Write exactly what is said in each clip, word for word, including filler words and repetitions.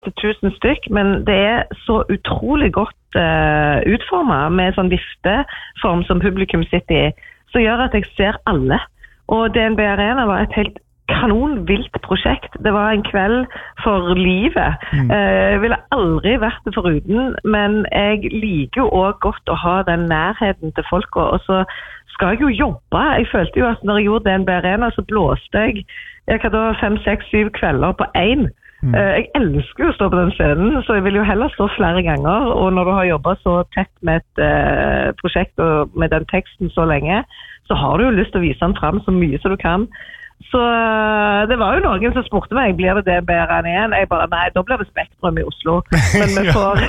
til tusen stykk, men det er så utrolig godt uh, utformet med sånn vifteform som publikum sitter i, som gjør at jeg ser alle. Og D N B Arena var et helt kanonvilt prosjekt. Det var en kveld for livet. Mm. Jeg ville aldri vært det foruten, men jeg liker jo også godt å ha den nærheten til folk, og så skal jeg jo jobbe. Jeg følte jo at når jeg gjorde D N B Arena, så blåste jeg jeg hadde fem, seks, syv kvelder på én. Mm. Jeg elsker jo å stå på den scenen, så jeg vil jo heller stå flere ganger, og når du har jobbet så tett med et uh, prosjekt og med den teksten så lenge, så har du jo lyst til å vise den frem så mye som du kan. Så det var jo noen som spurte meg, blir det D N B Arena igjen? Jeg bare, nei, da blir det Spektrum i Oslo. Men vi får,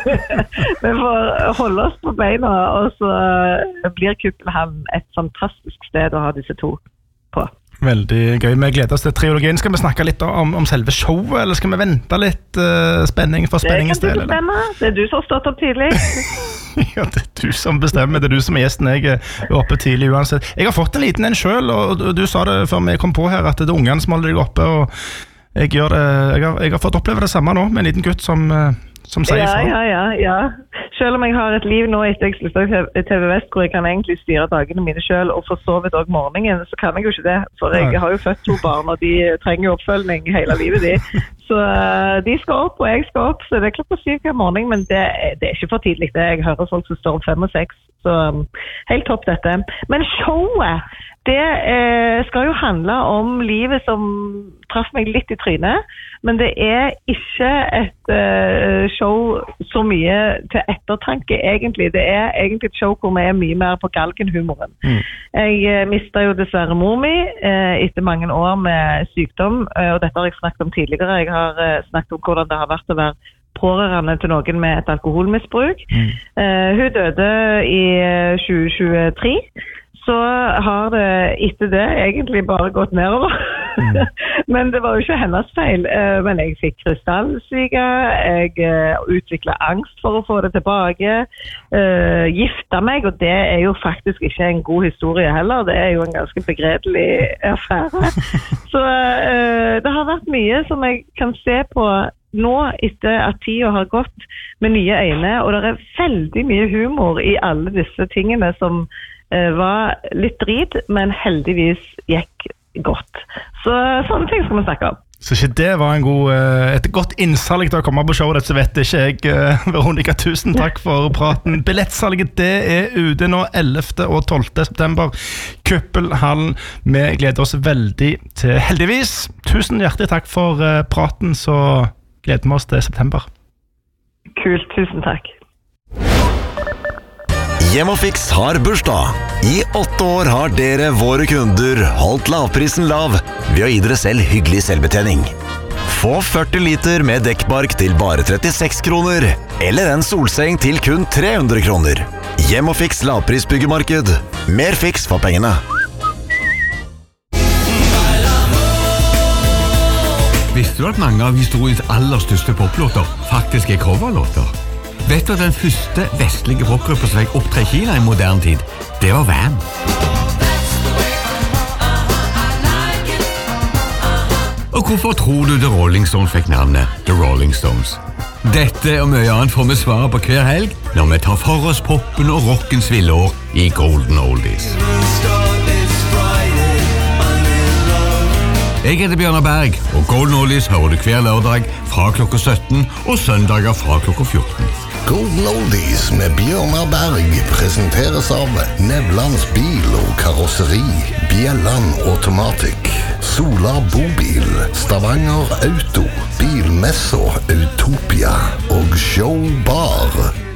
vi får holde oss på beina, og så blir Kuppelhallen et fantastisk sted å ha disse to på. Veldig gøy. Vi gleder oss til trilogien. Skal vi snakke litt om, om selve showet, eller skal vi vente litt uh, spenning for spenningens del? Det kan du bestemme. Det er du som har stått opp tidlig. Ja, det er du som bestemmer. Det er du som er gjesten. Jeg er oppe tidlig uansett. Jeg har fått en liten en selv, og du sa det før vi kom på her, at det er ungene som holder deg oppe, og jeg, gjør det, jeg, har, jeg har fått oppleve det samme nå, med en liten gutt som, som sier ja, fra. Ja, ja, ja. Selv om jeg har et liv nå etter jeg sluttet i T V Vest, hvor jeg kan egentlig styre dagene mine selv, og for så vidt også morgenen, så kan jeg jo ikke det. For jeg har jo født to barn, og de trenger jo oppfølging hele livet de. Så de skal opp, og jeg skal opp, så det er klokka syv hver morgen, men det, det er ikke for tidlig det. Jeg hører folk som står om fem og seks, så helt topp dette. Men showet, det eh, skal jo handle om livet som traff meg litt i trynet, men det er ikke et eh, show så mye til ettertanke egentlig. Det er egentlig et show hvor vi er mye mer på galgenhumoren. Mm. Jeg eh, mistet jo dessverre mor mi eh, etter mange år med sykdom, eh, og dette har jeg snakket om tidligere. Jeg har eh, snakket om hvordan det har vært å være pårørende til noen med et alkoholmisbruk. Mm. Eh, hun døde i tjue tjuetre. Så har det etter det egentlig bare gått nedover. Mm. Men det var jo ikke hennes feil. Men jeg fikk krystallsyke, jeg utviklet angst for å få det tilbake, gifta meg, og det er jo faktisk ikke en god historie heller. Det er jo en ganske begredelig affære. Så det har vært mye som jeg kan se på nå etter at tiden har gått med nye øyne, og det er veldig mye humor i alle disse tingene som var litt drit, men heldigvis gikk godt. Så sånne ting skal vi snakke om. Så ikke det var en god, et godt innsalg til å komme på showet, så vet ikke jeg. Veronica, tusen takk for praten. Billettsalget, det er ute nå ellevte og tolvte september. Kuppelhallen, vi gleder oss veldig til heldigvis. Tusen hjertelig takk for praten, så gleder vi oss til september. Kult, tusen takk. Hjemmefix har bursdag. I åtte år har dere, våre kunder, holdt lavprisen lav ved å gi dere selv hyggelig selvbetjening. Få førti liter med dekkbark til bare trettiseks kroner, eller en solseng til kun tre hundre kroner. Hjemmefix lavprisbyggemarked. Mer fiks for pengene. Visste du at mange av historiens aller største poplåter faktisk er coverlåter? Vet du at den første vestlige rockgruppa som fikk opptre i Kina i moderne tid, det var Wham! Og hvorfor tror du The Rolling Stones fikk navnet The Rolling Stones? Dette og mye annet får vi svare på hver helg når vi tar for oss poppen og rockens villår i Golden Oldies. Jeg heter Bjørnar Berg, og Golden Oldies hører du hver lørdag fra klokka sytten og søndager fra klokka fjorten. Golden Oldies med Bjørnar Berg presenteres av Nevlands bil og karosseri, Bjelland Automatic, Solar Bobil, Stavanger Auto, Bilmesso Utopia og Show Bar.